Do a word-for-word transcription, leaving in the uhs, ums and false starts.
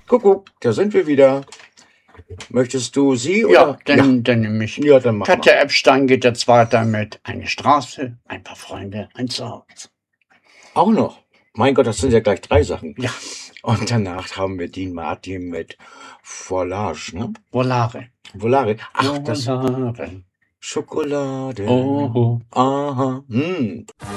Kuckuck, da sind wir wieder. Möchtest du sie Ja, oder? dann, dann nehme ich. Ja, dann mach Katja mal. Epstein geht jetzt weiter mit Eine Straße, ein paar Freunde, ein Zuhause. Auch noch. Mein Gott, das sind ja gleich drei Sachen. Ja, Und danach haben wir Dean Martin mit Volage, ne? Volare. Volare. Ach, das Volare. Schokolade. Oh, oh. Aha. Hm.